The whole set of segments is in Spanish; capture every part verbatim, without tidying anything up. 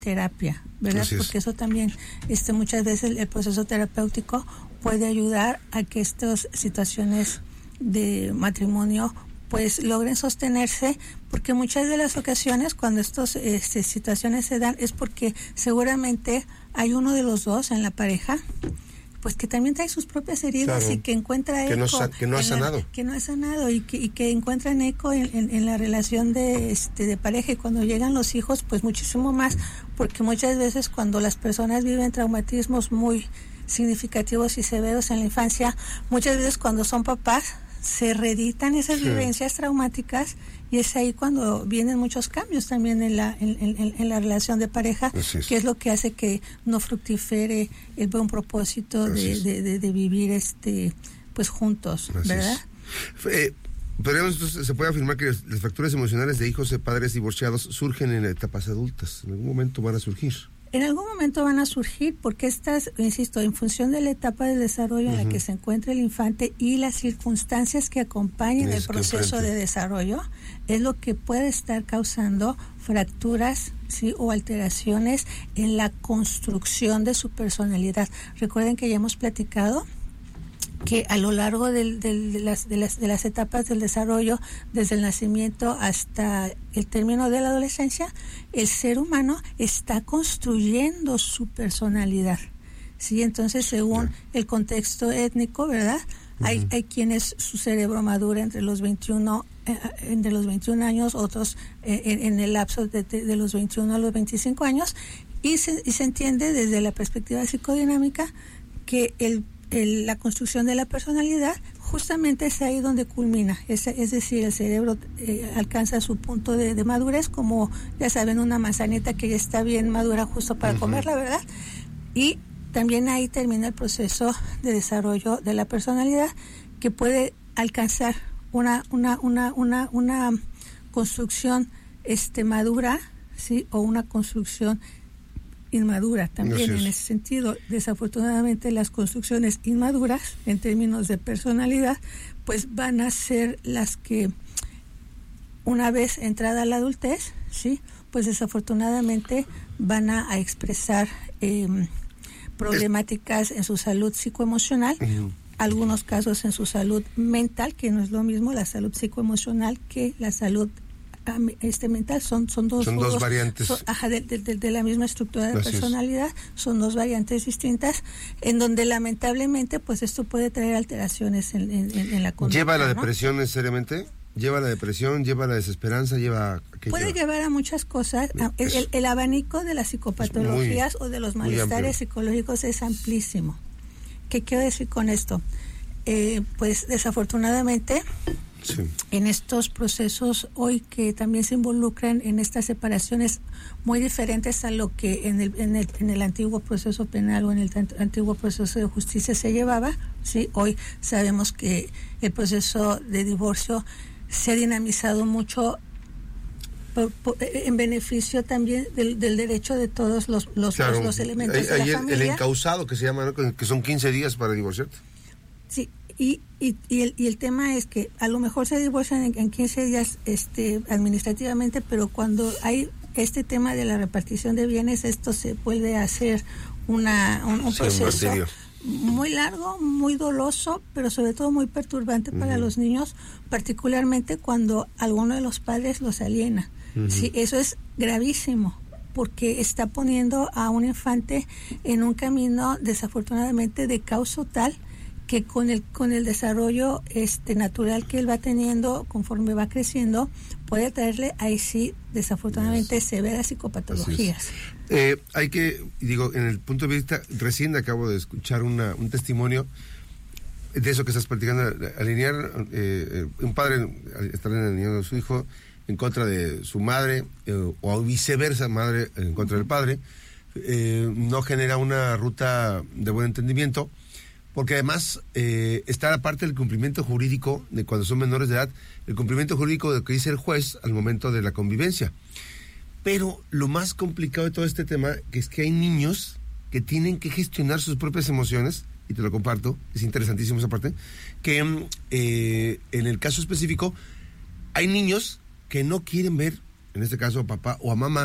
terapia, ¿verdad? Así es. Porque eso también, este, muchas veces el proceso terapéutico puede ayudar a que estas situaciones de matrimonio pues logren sostenerse, porque muchas de las ocasiones cuando estas este, situaciones se dan es porque seguramente hay uno de los dos en la pareja pues que también trae sus propias heridas, claro, y que encuentra eco, que no, que no ha sanado, la, que no ha sanado y que, y que encuentran eco en, en, en la relación de este de pareja, y cuando llegan los hijos pues muchísimo más, porque muchas veces cuando las personas viven traumatismos muy significativos y severos en la infancia, muchas veces cuando son papás se reeditan esas sí. vivencias traumáticas, y es ahí cuando vienen muchos cambios también en la en, en, en la relación de pareja, es. que es lo que hace que no fructifere el buen propósito de, de, de, de vivir este pues juntos, Así ¿verdad? Eh, podríamos, entonces, se puede afirmar que las, las fracturas emocionales de hijos de padres divorciados surgen en etapas adultas, en algún momento van a surgir. En algún momento van a surgir, porque estas, insisto, en función de la etapa de desarrollo uh-huh. en la que se encuentra el infante y las circunstancias que acompañan es el proceso que de desarrollo, es lo que puede estar causando fracturas, ¿sí? o alteraciones en la construcción de su personalidad. Recuerden que ya hemos platicado que a lo largo del, del, de, las, de, las, de las etapas del desarrollo, desde el nacimiento hasta el término de la adolescencia, el ser humano está construyendo su personalidad, ¿sí? Entonces, según yeah. el contexto étnico, ¿verdad? Uh-huh. Hay, hay quienes su cerebro madura entre los veintiuno, eh, entre los veintiún años, otros eh, en, en el lapso de, de, de los veintiuno a los veinticinco años, y se, y se entiende desde la perspectiva psicodinámica que el El, la construcción de la personalidad justamente es ahí donde culmina, es, es decir, el cerebro eh, alcanza su punto de, de madurez, como ya saben, una manzanita que ya está bien madura justo para uh-huh. comerla, ¿verdad? Y también ahí termina el proceso de desarrollo de la personalidad, que puede alcanzar una una una una una construcción este madura, sí, o una construcción inmadura también. En ese sentido. Desafortunadamente, las construcciones inmaduras en términos de personalidad pues van a ser las que, una vez entrada la adultez, sí, pues desafortunadamente van a, a expresar eh, problemáticas en su salud psicoemocional, uh-huh. algunos casos en su salud mental, que no es lo mismo la salud psicoemocional que la salud este mental, son son dos, son dos, dos variantes son, ajá, de, de, de la misma estructura de Así personalidad, es. son dos variantes distintas, en donde lamentablemente pues esto puede traer alteraciones en, en, en la conducta. ¿Lleva la ¿no? depresión necesariamente? ¿Lleva la depresión? ¿Lleva la desesperanza? ¿Lleva qué Puede lleva? llevar a muchas cosas. El, el, el abanico de las psicopatologías muy, o de los malestares psicológicos es amplísimo. ¿Qué quiero decir con esto? Eh, pues desafortunadamente Sí. en estos procesos hoy que también se involucran en estas separaciones muy diferentes a lo que en el, en el, en el antiguo proceso penal o en el antiguo proceso de justicia se llevaba, ¿sí? Hoy sabemos que el proceso de divorcio se ha dinamizado mucho por, por, en beneficio también del, del derecho de todos los, los, claro. los, los elementos hay, de la hay familia. El encausado que se llama, ¿no? Que son quince días para divorciarte. Sí. Y, y, y, el, y el tema es que a lo mejor se divorcian en, en quince días este, administrativamente, pero cuando hay este tema de la repartición de bienes, esto se puede hacer una, un, un sí, proceso un muy largo, muy doloso, pero sobre todo muy perturbante uh-huh. para los niños, particularmente cuando alguno de los padres los aliena. Uh-huh. Sí, eso es gravísimo, porque está poniendo a un infante en un camino desafortunadamente de caos total, que con el con el desarrollo este natural que él va teniendo conforme va creciendo, puede traerle ahí sí desafortunadamente yes. severas psicopatologías. Eh, hay que, digo, en el punto de vista, recién acabo de escuchar una un testimonio de eso que estás platicando, alinear, eh, un padre estar alineando a su hijo en contra de su madre, eh, o viceversa, madre en contra del padre, eh, no genera una ruta de buen entendimiento, porque además eh, está la parte del cumplimiento jurídico de cuando son menores de edad, el cumplimiento jurídico de lo que dice el juez al momento de la convivencia. Pero lo más complicado de todo este tema que es que hay niños que tienen que gestionar sus propias emociones, y te lo comparto, es interesantísimo esa parte, que eh, en el caso específico hay niños que no quieren ver, en este caso a papá o a mamá,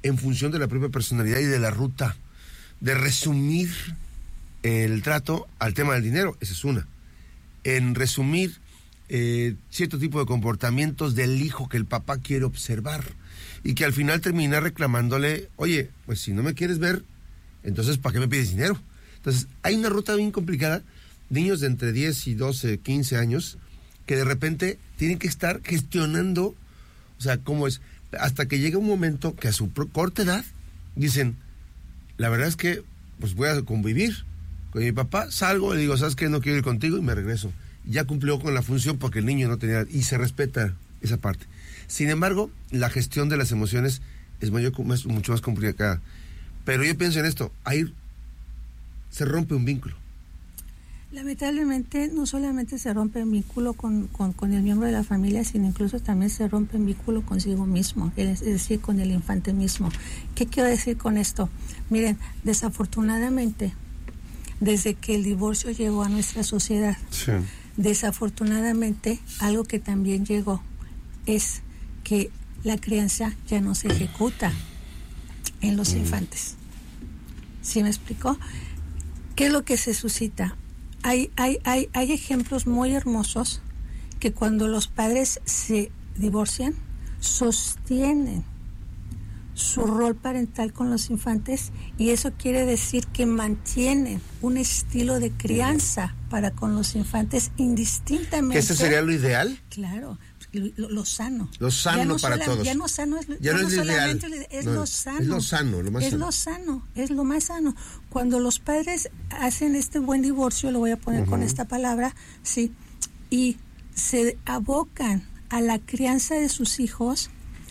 en función de la propia personalidad y de la ruta, de resumir el trato al tema del dinero, esa es una. En resumir eh, cierto tipo de comportamientos del hijo que el papá quiere observar y que al final termina reclamándole, oye, pues si no me quieres ver, entonces ¿para qué me pides dinero? Entonces hay una ruta bien complicada, niños de entre diez y doce, quince años, que de repente tienen que estar gestionando, o sea, cómo es, hasta que llega un momento que a su corta edad dicen, la verdad es que pues voy a convivir con mi papá, salgo, le digo, ¿sabes qué? No quiero ir contigo y me regreso. Ya cumplió con la función porque el niño no tenía, y se respeta esa parte. Sin embargo, la gestión de las emociones es, mayor, es mucho más complicada. Pero yo pienso en esto, ahí se rompe un vínculo. Lamentablemente no solamente se rompe el vínculo con, con, con el miembro de la familia, sino incluso también se rompe el vínculo consigo mismo, es decir, con el infante mismo. ¿Qué quiero decir con esto? Miren, desafortunadamente, desde que el divorcio llegó a nuestra sociedad, sí. desafortunadamente, algo que también llegó es que la crianza ya no se ejecuta en los mm. infantes. ¿Sí me explicó? ¿Qué es lo que se suscita? Hay, hay, hay, hay ejemplos muy hermosos que cuando los padres se divorcian, sostienen su rol parental con los infantes, y eso quiere decir que mantienen un estilo de crianza para con los infantes indistintamente. ¿Que ese sería lo ideal? Claro, lo, lo sano. Lo sano no para sola, todos. Ya no sano es, ya ya no no es lo ideal. Es no, lo sano. Es lo sano, lo más es sano. lo sano, es lo más sano. Cuando los padres hacen este buen divorcio, lo voy a poner uh-huh. con esta palabra, sí, y se abocan a la crianza de sus hijos,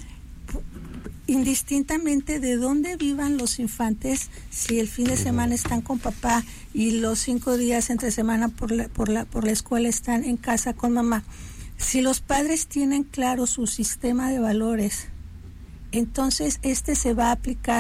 indistintamente de dónde vivan los infantes, si el fin de semana están con papá y los cinco días entre semana por la, por la, por la escuela están en casa con mamá. Si los padres tienen claro su sistema de valores, entonces este se va a aplicar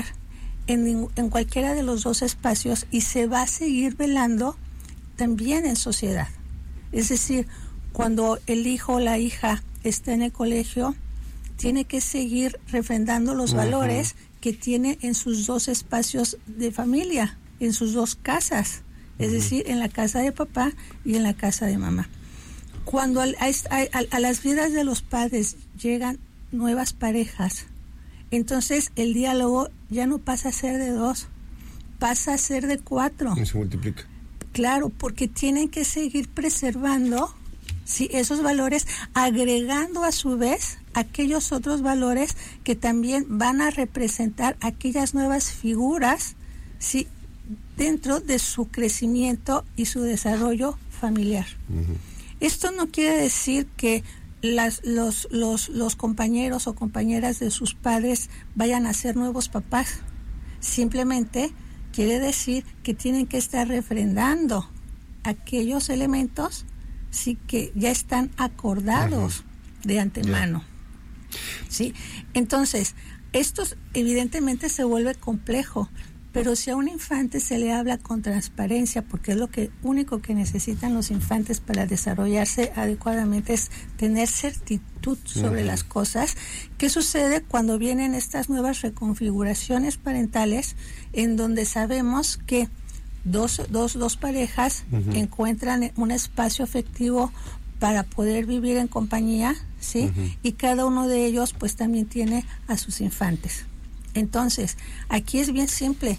en, en cualquiera de los dos espacios y se va a seguir velando también en sociedad. Es decir, cuando el hijo o la hija está en el colegio, tiene que seguir refrendando los uh-huh. valores que tiene en sus dos espacios de familia, en sus dos casas, uh-huh. es decir, en la casa de papá y en la casa de mamá. Cuando a, a, a, a las vidas de los padres llegan nuevas parejas, entonces el diálogo ya no pasa a ser de dos, pasa a ser de cuatro. Y se multiplica. Claro, porque tienen que seguir preservando, sí, esos valores, agregando a su vez aquellos otros valores que también van a representar aquellas nuevas figuras, sí, dentro de su crecimiento y su desarrollo familiar. Uh-huh. Esto no quiere decir que las, los, los, los compañeros o compañeras de sus padres vayan a ser nuevos papás. Simplemente quiere decir que tienen que estar refrendando aquellos elementos, sí, que ya están acordados uh-huh. de antemano. Yeah. ¿Sí? Entonces, esto evidentemente se vuelve complejo, pero si a un infante se le habla con transparencia, porque es lo que único que necesitan los infantes para desarrollarse adecuadamente, es tener certitud sobre uh-huh. las cosas. ¿Qué sucede cuando vienen estas nuevas reconfiguraciones parentales en donde sabemos que dos, dos, dos parejas uh-huh. encuentran un espacio afectivo para poder vivir en compañía, ¿sí? Uh-huh. Y cada uno de ellos pues también tiene a sus infantes. Entonces, aquí es bien simple.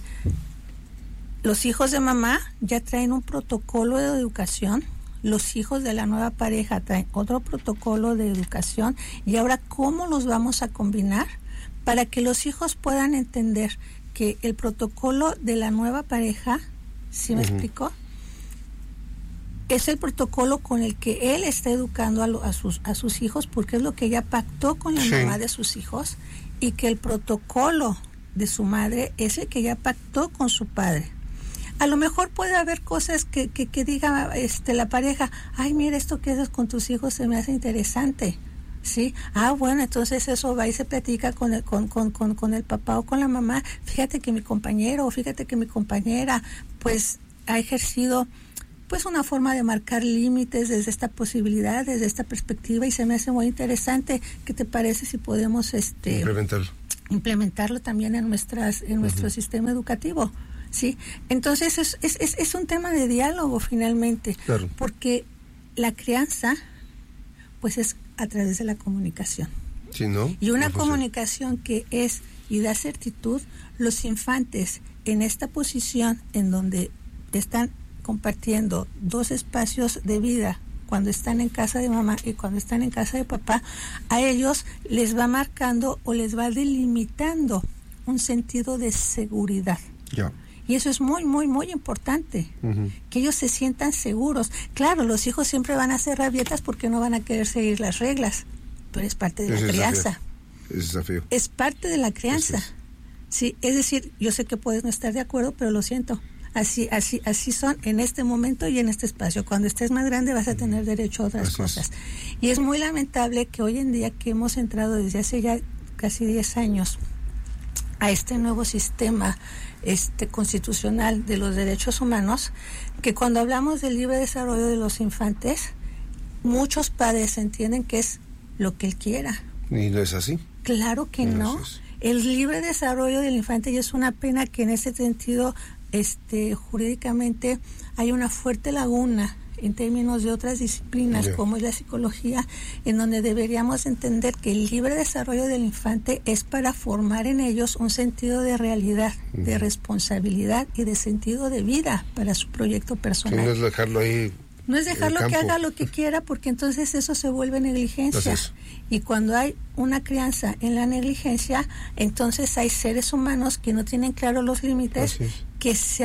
Los hijos de mamá ya traen un protocolo de educación, los hijos de la nueva pareja traen otro protocolo de educación, y ahora ¿cómo los vamos a combinar para que los hijos puedan entender que el protocolo de la nueva pareja, ¿sí me uh-huh. explico?, es el protocolo con el que él está educando a, lo, a, sus, a sus hijos, porque es lo que ella pactó con la sí. mamá de sus hijos, y que el protocolo de su madre es el que ella pactó con su padre. A lo mejor puede haber cosas que, que, que diga este, la pareja, ay, mira, esto que haces con tus hijos se me hace interesante, ¿sí? Ah, bueno, entonces eso va y se platica con el, con, con, con, con el papá o con la mamá. Fíjate que mi compañero o fíjate que mi compañera pues ha ejercido pues una forma de marcar límites desde esta posibilidad, desde esta perspectiva, y se me hace muy interesante. ¿Qué te parece si podemos este implementarlo? implementarlo también en nuestras en nuestro uh-huh. sistema educativo, ¿sí? Entonces es, es, es, es un tema de diálogo finalmente, claro. porque la crianza pues es a través de la comunicación. Sí, ¿no? Y una no comunicación que es y da certitud. Los infantes en esta posición en donde están compartiendo dos espacios de vida, cuando están en casa de mamá y cuando están en casa de papá, a ellos les va marcando o les va delimitando un sentido de seguridad. Ya. Y eso es muy, muy, muy importante, uh-huh. que ellos se sientan seguros. Claro, los hijos siempre van a hacer rabietas porque no van a querer seguir las reglas, pero es parte de es la crianza. Es desafío. Es parte de la crianza. Es. Sí, es decir, yo sé que puedes no estar de acuerdo, pero lo siento. Así, así, así son en este momento y en este espacio. Cuando estés más grande vas a tener derecho a otras así cosas. Es. Y es muy lamentable que hoy en día, que hemos entrado desde hace ya casi diez años a este nuevo sistema este constitucional de los derechos humanos, que cuando hablamos del libre desarrollo de los infantes, muchos padres entienden que es lo que él quiera. ¿Y no es así? Claro que no. no. El libre desarrollo del infante, y es una pena que en ese sentido este jurídicamente hay una fuerte laguna en términos de otras disciplinas, yeah. como es la psicología, en donde deberíamos entender que el libre desarrollo del infante es para formar en ellos un sentido de realidad, uh-huh. de responsabilidad y de sentido de vida para su proyecto personal. Sí, no es dejarlo ahí. No es dejarlo que haga lo que quiera, porque entonces eso se vuelve negligencia. Entonces, y cuando hay una crianza en la negligencia, entonces hay seres humanos que no tienen claros los límites, que se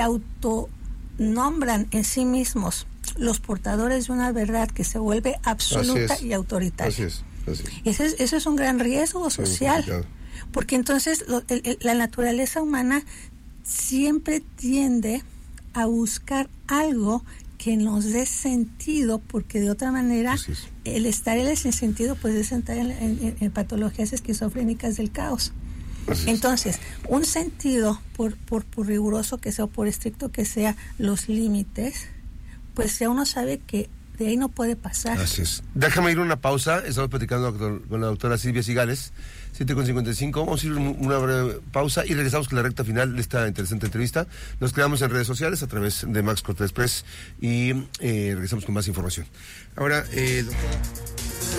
autonombran en sí mismos los portadores de una verdad que se vuelve absoluta y autoritaria. Así es, así es. Y eso es, eso es un gran riesgo social, sí, porque entonces lo, el, el, la naturaleza humana siempre tiende a buscar algo que nos dé sentido, porque de otra manera el estar en ese sentido pues es entrar en, en, en patologías esquizofrénicas del caos. Entonces, un sentido, por, por, por riguroso que sea o por estricto que sea, los límites, pues ya uno sabe que de ahí no puede pasar. Así es. Déjame ir a una pausa. Estamos platicando con la doctora Silvia Cigales, siete con cincuenta y cinco. Vamos a ir una breve pausa y regresamos con la recta final de esta interesante entrevista. Nos quedamos en redes sociales a través de Max Cortés Press y eh, regresamos con más información. Ahora, eh, doctora...